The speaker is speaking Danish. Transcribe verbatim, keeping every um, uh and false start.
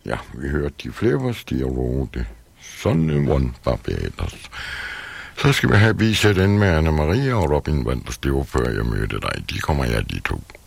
Ja, vi hørte de Flavors, de wrote Someone Barbados. Så skal vi have vise den med Anna Maria og Robin Wenders. Det var før jeg mødte dig. De kommer jeg, de to.